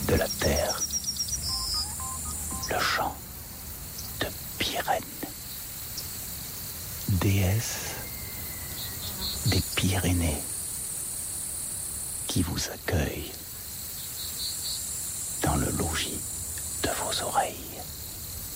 de la terre. Le chant de Pirène, déesse des Pyrénées, qui vous accueille dans le logis de vos oreilles.